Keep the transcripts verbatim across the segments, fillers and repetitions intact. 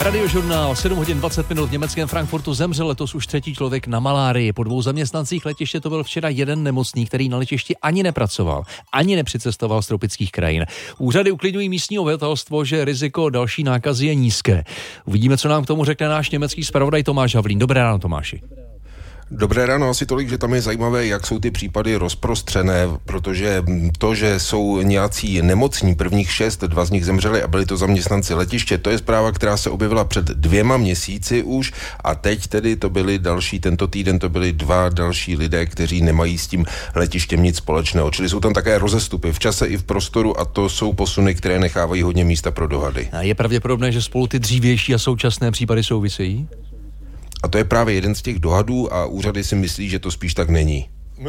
Radiožurnál, sedm hodin dvacet minut v německém Frankfurtu zemřel letos už třetí člověk na malárii. Po dvou zaměstnancích letiště to byl včera jeden nemocný, který na letišti ani nepracoval, ani nepřicestoval z tropických krajin. Úřady uklidňují místní obyvatelstvo, že riziko další nákazy je nízké. Uvidíme, co nám k tomu řekne náš německý zpravodaj Tomáš Havlín. Dobré ráno, Tomáši. Dobré ráno, asi tolik, že tam je zajímavé, jak jsou ty případy rozprostřené, protože to, že jsou nějací nemocní, prvních šest, dva z nich zemřeli a byli to zaměstnanci letiště, to je zpráva, která se objevila před dvěma měsíci už a teď tedy to byli další, tento týden to byli dva další lidé, kteří nemají s tím letištěm nic společného. Čili jsou tam také rozestupy v čase i v prostoru a to jsou posuny, které nechávají hodně místa pro dohady. A je pravděpodobné, že spolu ty dřívější a současné případy souvisejí? A to je právě jeden z těch dohadů a úřady si myslí, že to spíš tak není.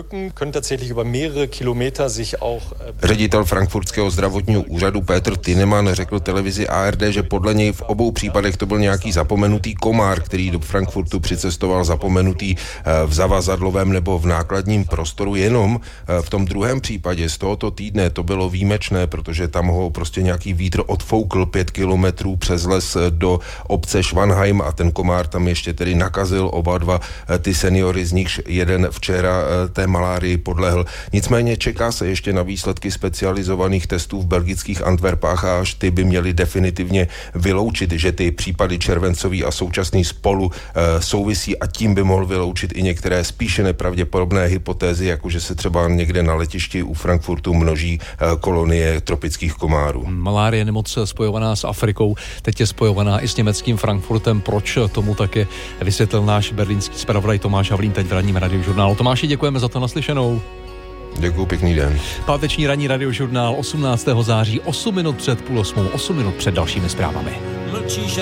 Ředitel frankfurtského zdravotního úřadu Petr Tinemann řekl televizi A R D, že podle něj v obou případech to byl nějaký zapomenutý komár, který do Frankfurtu přicestoval zapomenutý v zavazadlovém nebo v nákladním prostoru. Jenom v tom druhém případě z tohoto týdne to bylo výjimečné, protože tam ho prostě nějaký vítr odfoukl pět kilometrů přes les do obce Schwanheim a ten komár tam ještě tedy nakazil oba dva ty seniory, z nichž jeden včera té malárii podlehl. Nicméně čeká se ještě na výsledky specializovaných testů v belgických Antwerpách a až ty by měly definitivně vyloučit, že ty případy červencový a současný spolu e, souvisí a tím by mohl vyloučit i některé spíše nepravděpodobné hypotézy, jako že se třeba někde na letišti u Frankfurtu množí e, kolonie tropických komárů. Malárie je nemoc spojovaná s Afrikou, teď je spojovaná i s německým Frankfurtem. Proč tomu také vysvětlil náš berlínský zpravodaj Tomáš Havlín teď v ranním radiožurnálu. Tomáši, děkujeme za to, naslyšenou. Děkuji, pěkný den. Páteční ranní radiožurnál osmnáctého září, osm minut před půl osmou, osm minut před dalšími zprávami.